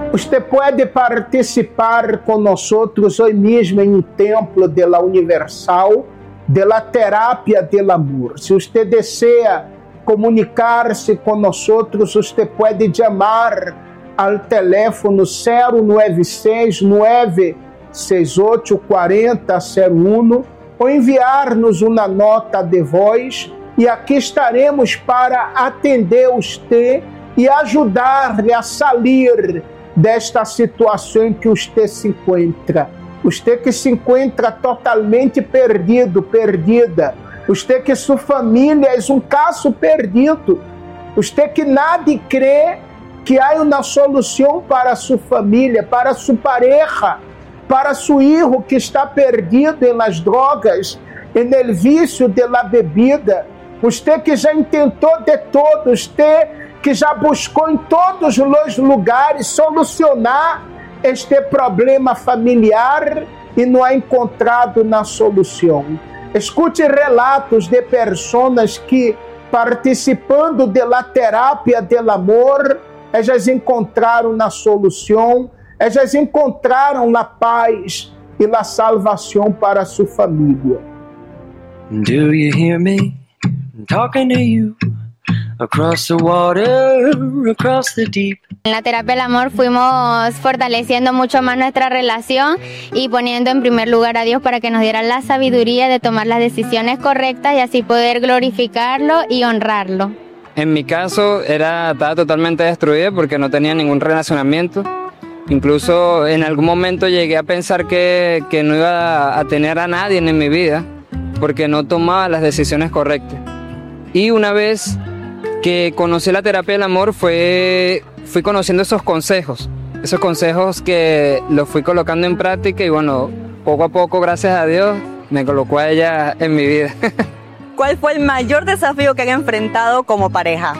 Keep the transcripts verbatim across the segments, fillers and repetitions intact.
Usted puede participar con nosotros hoy mismo en un templo de la Universal de la terapia del amor. Si usted desea comunicar-se com nosotros, usted puede llamar al teléfono zero nueve seis nueve seis oito quatro zero zero um ou enviar-nos uma nota de voz e aqui estaremos para atender você e ajudar-lhe a sair desta situação em que você se encontra. Você que se encontra totalmente perdido, perdida. Você que sua família é um caso perdido. Você que nada crê que há uma solução para sua família, para sua pareja, para seu filho que está perdido nas drogas, no vício da bebida. Você que já tentou de todo, você que já buscou em todos os lugares solucionar este problema familiar e não ha encontrado na solução. Escute relatos de pessoas que, participando da terapia do amor, elas encontraram na solução, elas encontraram a paz e a salvação para sua família. Do you hear me talking to you? Across the water, across the deep. En la terapia del amor fuimos fortaleciendo mucho más nuestra relación y poniendo en primer lugar a Dios para que nos diera la sabiduría de tomar las decisiones correctas y así poder glorificarlo y honrarlo. En mi caso era, estaba totalmente destruida porque no tenía ningún relacionamiento. Incluso en algún momento llegué a pensar que, que no iba a tener a nadie en mi vida porque no tomaba las decisiones correctas. Y una vez que conocí la terapia del amor fue, fui conociendo esos consejos, esos consejos que los fui colocando en práctica y bueno, poco a poco, gracias a Dios, me colocó a ella en mi vida. ¿Cuál fue el mayor desafío que han enfrentado como pareja?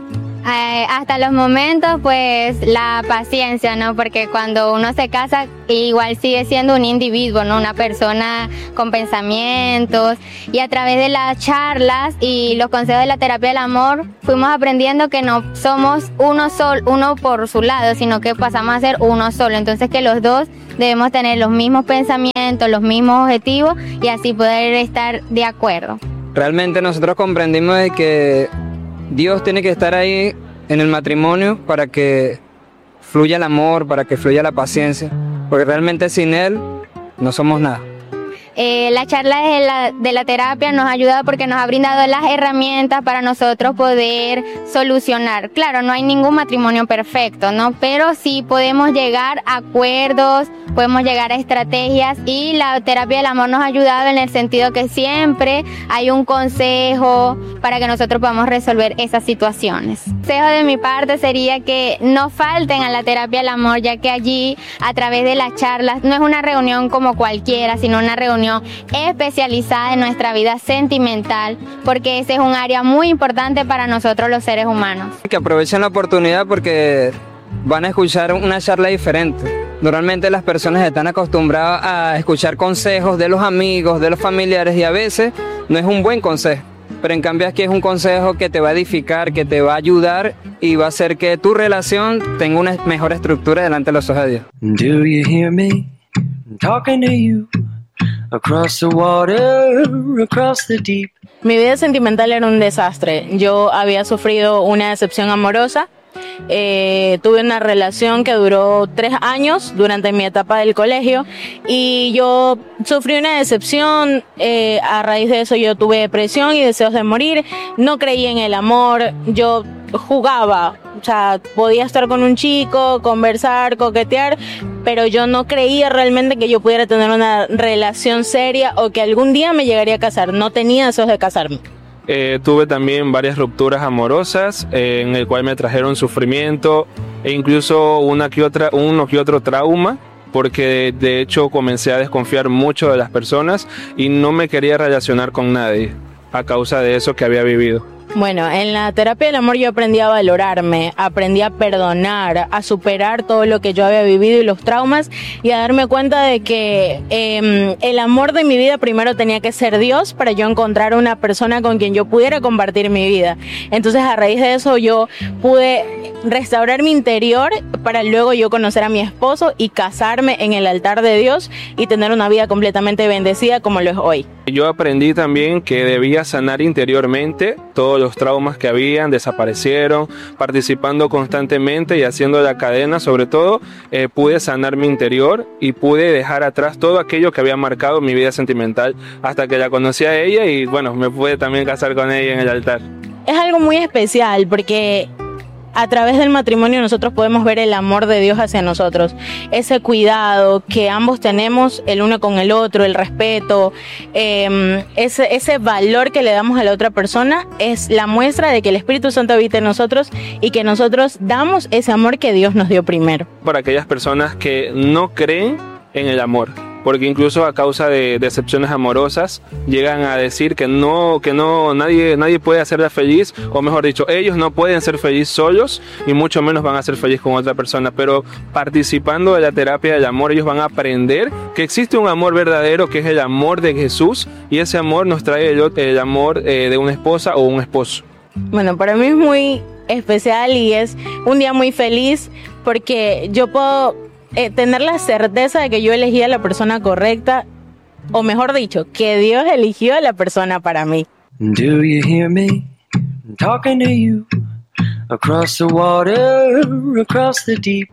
Eh, hasta los momentos, pues la paciencia, ¿no? Porque cuando uno se casa, igual sigue siendo un individuo, ¿no? Una persona con pensamientos. Y a través de las charlas y los consejos de la terapia del amor, fuimos aprendiendo que no somos uno solo, uno por su lado, sino que pasamos a ser uno solo. Entonces que los dos debemos tener los mismos pensamientos, los mismos objetivos y así poder estar de acuerdo. Realmente nosotros comprendimos de que Dios tiene que estar ahí en el matrimonio para que fluya el amor, para que fluya la paciencia, porque realmente sin Él no somos nada. Eh, la charla de la, de la terapia nos ha ayudado porque nos ha brindado las herramientas para nosotros poder solucionar. Claro, no hay ningún matrimonio perfecto, ¿no? Pero sí podemos llegar a acuerdos, podemos llegar a estrategias y la terapia del amor nos ha ayudado en el sentido que siempre hay un consejo para que nosotros podamos resolver esas situaciones. El consejo de mi parte sería que no falten a la terapia del amor, ya que allí, a través de las charlas, no es una reunión como cualquiera, sino una reunión especializada en nuestra vida sentimental, porque ese es un área muy importante para nosotros los seres humanos. Que aprovechen la oportunidad porque van a escuchar una charla diferente. Normalmente las personas están acostumbradas a escuchar consejos de los amigos, de los familiares y a veces no es un buen consejo. Pero en cambio aquí es un consejo que te va a edificar, que te va a ayudar y va a hacer que tu relación tenga una mejor estructura delante de los ojos de Dios. Do you hear me talking to you? Across the water, across the deep. Mi vida sentimental era un desastre. Yo había sufrido una decepción amorosa. Eh, tuve una relación que duró tres años durante mi etapa del colegio y yo sufrí una decepción. Eh, a raíz de eso yo tuve depresión y deseos de morir. No creía en el amor. Yo jugaba, o sea, podía estar con un chico, conversar, coquetear, pero yo no creía realmente que yo pudiera tener una relación seria o que algún día me llegaría a casar. No tenía deseos de casarme. Eh, tuve también varias rupturas amorosas eh, en el cual me trajeron sufrimiento e incluso una que otra, uno que otro trauma, porque de hecho comencé a desconfiar mucho de las personas y no me quería relacionar con nadie a causa de eso que había vivido. Bueno, en la terapia del amor yo aprendí a valorarme, aprendí a perdonar, a superar todo lo que yo había vivido y los traumas, y a darme cuenta de que eh, el amor de mi vida primero tenía que ser Dios para yo encontrar una persona con quien yo pudiera compartir mi vida. Entonces, a raíz de eso yo pude restaurar mi interior para luego yo conocer a mi esposo y casarme en el altar de Dios y tener una vida completamente bendecida como lo es hoy. Yo aprendí también que debía sanar interiormente todos los traumas que habían, desaparecieron, participando constantemente y haciendo la cadena, sobre todo, eh, pude sanar mi interior y pude dejar atrás todo aquello que había marcado mi vida sentimental hasta que la conocí a ella y bueno, me pude también casar con ella en el altar. Es algo muy especial porque a través del matrimonio nosotros podemos ver el amor de Dios hacia nosotros, ese cuidado que ambos tenemos el uno con el otro, el respeto, eh, ese, ese valor que le damos a la otra persona es la muestra de que el Espíritu Santo habita en nosotros y que nosotros damos ese amor que Dios nos dio primero. Para aquellas personas que no creen en el amor, porque incluso a causa de decepciones amorosas llegan a decir que no, que no, nadie, nadie puede hacerla feliz, o mejor dicho, ellos no pueden ser felices solos y mucho menos van a ser felices con otra persona, pero participando de la terapia del amor ellos van a aprender que existe un amor verdadero que es el amor de Jesús y ese amor nos trae el, el amor eh, de una esposa o un esposo. Bueno, para mí es muy especial y es un día muy feliz porque yo puedo Eh, tener la certeza de que yo elegí a la persona correcta, o mejor dicho, que Dios eligió a la persona para mí. Do you hear me talking to you across the water, across the deep?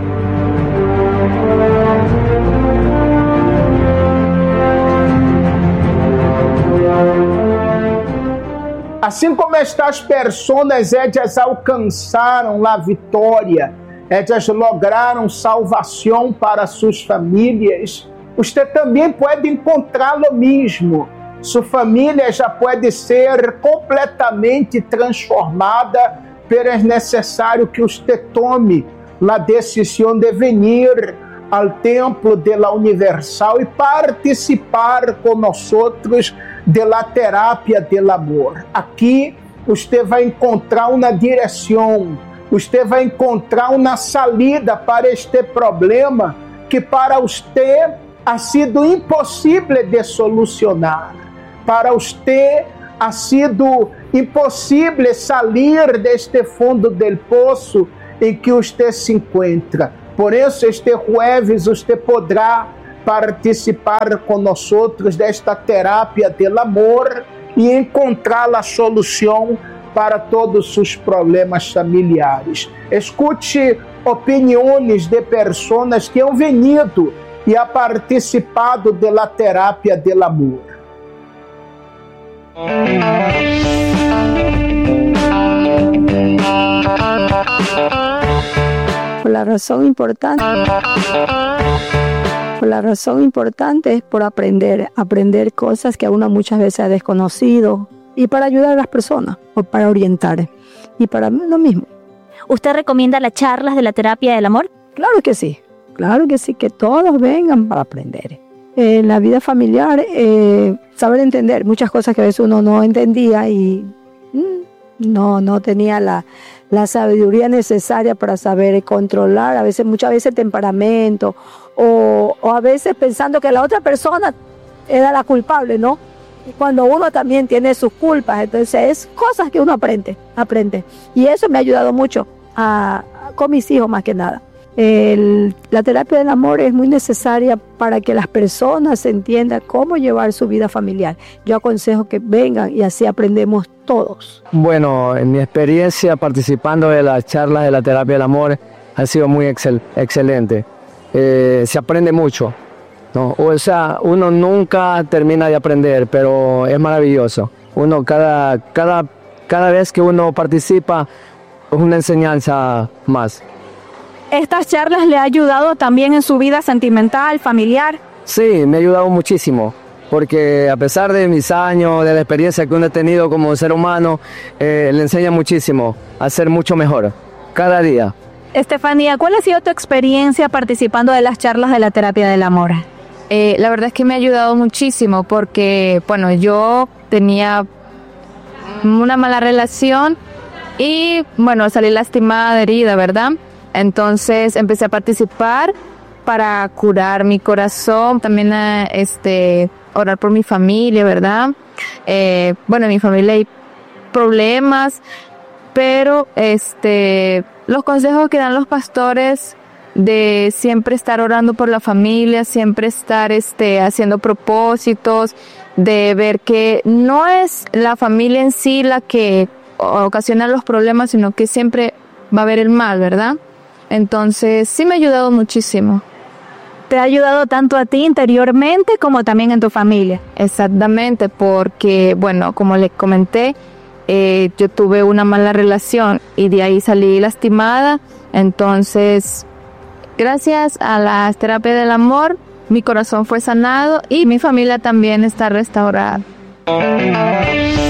Assim como estas personas, ellas alcançaram a vitória, ellas lograram salvação para suas famílias, você também pode encontrar o mesmo. Sua família já pode ser completamente transformada, pero é necessário que você tome a decisão de vir ao templo de la Universal e participar com nós outros de la terapia del amor. Aqui você vai encontrar uma direção, você vai encontrar uma salida para este problema que para você ha sido impossível de solucionar. Para você ha sido impossível sair deste fundo del poço em que você se encontra. Por isso, este jueves você poderá participar com nós outros desta terapia del amor e encontrar a solução para todos os problemas familiares. Escute opiniões de pessoas que han venido e ha participado da terapia del amor. Por la razón importante, por la razón importante es por aprender, aprender cosas que uno muchas veces ha desconocido y para ayudar a las personas o para orientar y para lo mismo. ¿Usted recomienda las charlas de la terapia del amor? Claro que sí, claro que sí, que todos vengan para aprender. En la vida familiar, eh, saber entender muchas cosas que a veces uno no entendía y mm, no, no tenía la, la sabiduría necesaria para saber controlar, a veces, muchas veces el temperamento o, o a veces pensando que la otra persona era la culpable, ¿no? Y cuando uno también tiene sus culpas, entonces es cosas que uno aprende, aprende. Y eso me ha ayudado mucho a, a, con mis hijos más que nada. El, la terapia del amor es muy necesaria para que las personas entiendan cómo llevar su vida familiar. Yo aconsejo que vengan y así aprendemos todos. Bueno, en mi experiencia participando de las charlas de la terapia del amor ha sido muy excel, excelente. Eh, se aprende mucho, ¿no? O sea, uno nunca termina de aprender, pero es maravilloso. Uno cada, cada, cada vez que uno participa es una enseñanza más. ¿Estas charlas le ha ayudado también en su vida sentimental, familiar? Sí, me ha ayudado muchísimo, porque a pesar de mis años, de la experiencia que uno ha tenido como ser humano, eh, le enseña muchísimo a ser mucho mejor, cada día. Estefanía, ¿cuál ha sido tu experiencia participando de las charlas de la terapia del amor? Eh, la verdad es que me ha ayudado muchísimo porque, bueno, yo tenía una mala relación y bueno, salí lastimada, herida, ¿verdad? Entonces empecé a participar para curar mi corazón, también a, este, orar por mi familia, ¿verdad? Eh, bueno, en mi familia hay problemas, pero este, los consejos que dan los pastores de siempre estar orando por la familia, siempre estar este, haciendo propósitos, de ver que no es la familia en sí la que ocasiona los problemas, sino que siempre va a haber el mal, ¿verdad? Entonces sí me ha ayudado muchísimo. Te ha ayudado tanto a ti interiormente como también en tu familia. Exactamente, porque bueno, como les comenté, eh, yo tuve una mala relación y de ahí salí lastimada. Entonces, gracias a las terapias del amor, mi corazón fue sanado y mi familia también está restaurada.